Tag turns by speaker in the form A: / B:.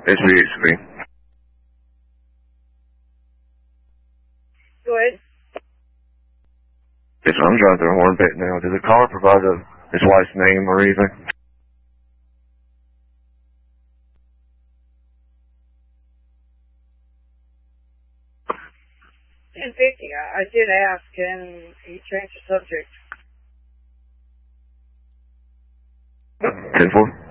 A: HVAC.
B: Go ahead.
A: Yes, I'm driving through Hornbeck now. Did the caller provide his wife's name or anything?
B: 1050. I did ask, and he changed the subject.
A: 10-4?